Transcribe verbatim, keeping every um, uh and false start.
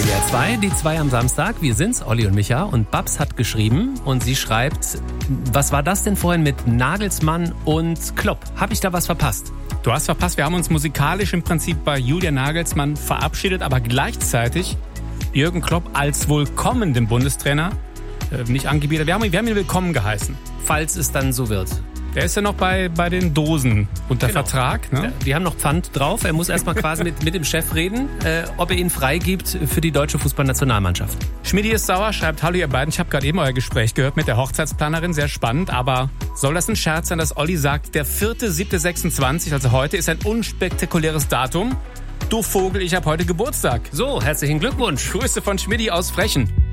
W R zwei, die zwei am Samstag. Wir sind's, Olli und Micha. Und Babs hat geschrieben und sie schreibt, was war das denn vorhin mit Nagelsmann und Klopp? Hab ich da was verpasst? Du hast verpasst, wir haben uns musikalisch im Prinzip bei Julian Nagelsmann verabschiedet, aber gleichzeitig Jürgen Klopp als wohl kommenden Bundestrainer äh, nicht angebieten. Wir haben, wir haben ihn willkommen geheißen. Falls es dann so wird. Der ist ja noch bei, bei den Dosen unter genau. Vertrag. Ne? Die haben noch Pfand drauf. Er muss erstmal quasi mit, mit dem Chef reden, äh, ob er ihn freigibt für die deutsche Fußballnationalmannschaft. Schmidi ist sauer, schreibt, hallo ihr beiden, ich habe gerade eben euer Gespräch gehört mit der Hochzeitsplanerin, sehr spannend, aber soll das ein Scherz sein, dass Olli sagt, der vierte siebte sechsundzwanzig, also heute, ist ein unspektakuläres Datum? Du Vogel, ich habe heute Geburtstag. So, herzlichen Glückwunsch. Grüße von Schmidi aus Frechen.